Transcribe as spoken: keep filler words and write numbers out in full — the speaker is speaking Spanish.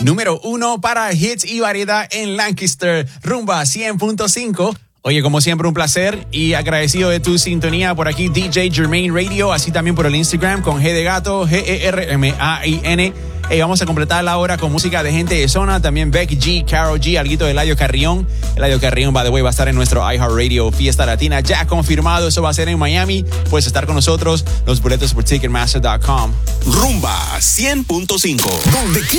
Número uno para hits y variedad en Lancaster, Rumba cien punto cinco. Oye, como siempre, un placer y agradecido de tu sintonía por aquí, D J Germain Radio, así también por el Instagram con G de Gato, G E R M A I N. Hey, vamos a completar la hora con música de gente de zona, también Becky G, Karol G, alguito de Eladio Carrión. Eladio Carrión, by the way, va a estar en nuestro iHeartRadio Fiesta Latina, ya confirmado, eso va a ser en Miami. Puedes estar con nosotros, los boletos por Ticketmaster punto com. Rumba cien punto cinco, donde quiera